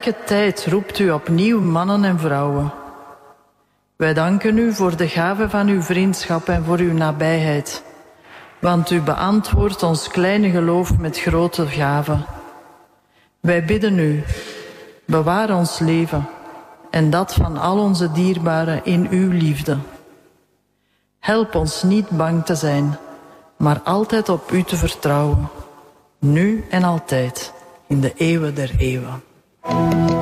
elke tijd roept u opnieuw mannen en vrouwen. Wij danken u voor de gave van uw vriendschap en voor uw nabijheid. Want u beantwoordt ons kleine geloof met grote gaven. Wij bidden u, bewaar ons leven en dat van al onze dierbaren in uw liefde. Help ons niet bang te zijn, maar altijd op u te vertrouwen. Nu en altijd, in de eeuwen der eeuwen.